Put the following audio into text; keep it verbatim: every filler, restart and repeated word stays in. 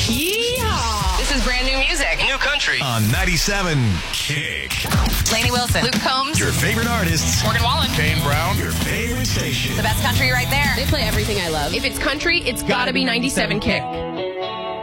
Yeehaw. This is brand new music. New country. On ninety-seven Kick. Lainey Wilson. Luke Combs. Your favorite artists. Morgan Wallen. Kane Brown. Your favorite station. The best country right there. They play everything I love. If it's country, it's gotta be ninety-seven Kick.